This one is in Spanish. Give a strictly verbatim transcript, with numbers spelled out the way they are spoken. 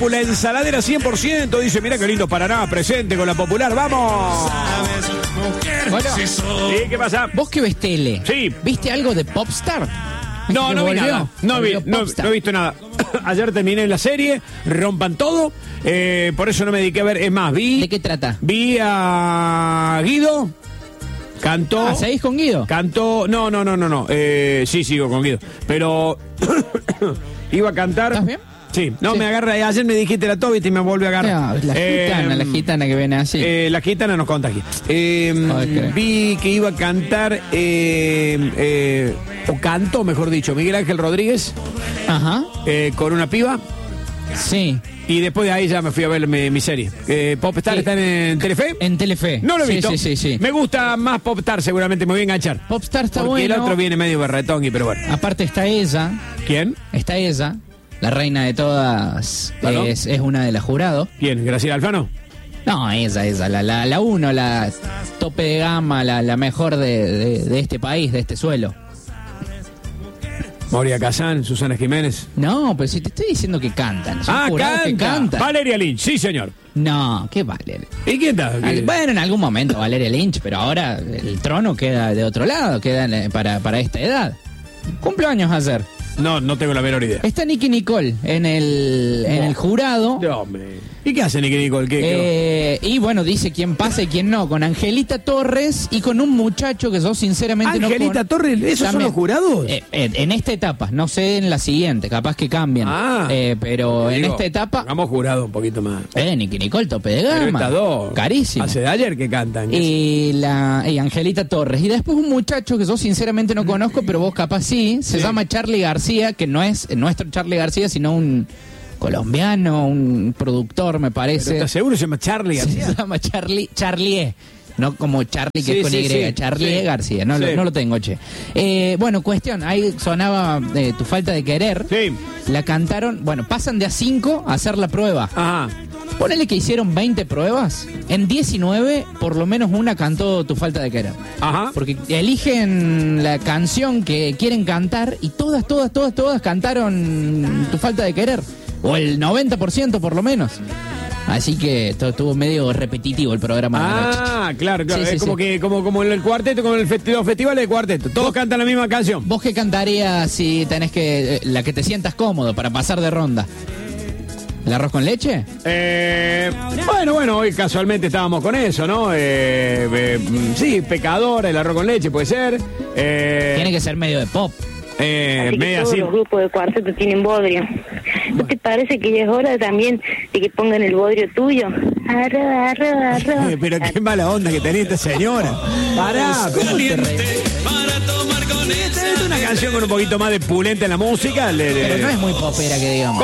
La ensaladera cien por ciento, dice, mira qué lindo Paraná, presente con la popular, ¡vamos! Bueno, ¿Y qué pasa? ¿Vos que ves tele? Sí. ¿Viste algo de Popstar? No, ¿Que no vi volvió? nada, no, vi, Volvió no, Popstar. no he visto nada. Ayer terminé la serie, rompan todo, eh, por eso no me dediqué a ver, es más, vi... ¿De qué trata? Vi a Guido, cantó... Ah, ¿seguís con Guido? Cantó, no, no, no, no, no, eh, sí, sigo con Guido, pero iba a cantar... ¿Estás bien? Sí, no, Sí. me agarra, ayer me dijiste la tobita y me vuelve a agarrar. No, la Eh, gitana, la gitana que viene así. Eh, la gitana nos contagia. Eh, Ok. Vi que iba a cantar, eh, eh, o cantó, mejor dicho, Miguel Ángel Rodríguez Ajá, eh, con una piba. sí. Y después de ahí ya me fui a ver mi, mi serie. Eh, Popstar Sí. está en Telefe. En Telefe. No lo he Sí, visto. Sí, sí, sí. Me gusta más Popstar, seguramente me voy a enganchar. Popstar está Porque bueno. el otro viene medio berretón, y pero bueno. Aparte está ella, ¿Quién? está ella, la reina de todas, ¿Claro? es, es una de las jurados. ¿Quién? ¿Graciela Alfano? No, ella, ella, la, la, la uno, la tope de gama, la, la mejor de, de, de este país, de este suelo. Moria Kazán, Susana Jiménez. No, pero si te estoy diciendo que cantan. son Ah, jurados canta. que cantan. Valeria Lynch, sí, señor. No, ¿qué Valeria? ¿Y quién está? Al- Bueno, en algún momento Valeria Lynch, pero ahora el trono queda de otro lado, queda en- para, para esta edad. Cumpleaños ayer. No, no tengo la menor idea. Está Nicky Nicole en el, en el jurado. No, hombre. ¿Y qué hace Nicky Nicole? ¿Qué, qué- Eh, y bueno, dice quién pasa y quién no, con Angelita Torres y con un muchacho que yo sinceramente no Angelita con- Torres, ¿esos son También. los jurados? Eh, eh, en esta etapa, no sé en la siguiente, capaz que cambian. Ah. Eh, pero en Digo, esta etapa, Hemos jurado un poquito más. eh, Nicky Nicole, tope de Pero gama. estas dos. Carísimo. Hace de ayer que cantan. Y la y Angelita Torres. Y después un muchacho que yo sinceramente no conozco, pero vos capaz sí, se Sí. llama Charlie García, que no es nuestro Charlie García, sino un colombiano, un productor, me Pero parece. ¿estás seguro? Se llama Charlie Se García. llama Charlie, Charlie, no como Charlie que Sí, es con sí, Y, sí, Charlie sí. García, no, Sí. lo, no lo tengo, che. Eh, bueno, cuestión, ahí sonaba eh, Tu falta de querer, Sí. la cantaron, bueno, pasan de a cinco a hacer la prueba. Ajá. Ponele que hicieron veinte pruebas, en diecinueve por lo menos una cantó Tu falta de querer. Ajá. Porque eligen la canción que quieren cantar y todas, todas, todas, todas cantaron Tu falta de querer. O el noventa por ciento por lo menos. Así que to- estuvo medio repetitivo el programa de la noche. Ah, claro, claro. Sí, sí, es como sí. que como, como en el cuarteto, como en el festi- los festivales de cuarteto. Todos cantan la misma canción. ¿Vos qué cantarías si tenés que... eh, la que te sientas cómodo para pasar de ronda? ¿El arroz con leche? Eh, bueno, bueno, hoy casualmente estábamos con eso, ¿no? Eh, eh, mm, sí, pecador, el arroz con leche puede ser. Eh, Tiene que ser medio de pop. eh, Así que media todos así. los grupos de cuarteto tienen bodrio. ¿No te parece que ya es hora también de que pongan el bodrio tuyo? Arro, arro, arro. Eh, pero qué mala onda que tenía esta señora. Pará, pero ¿Cómo te tiene- reís? Esta es una canción con un poquito más de pulenta en la música. le- le- Pero no es muy popera que digamos.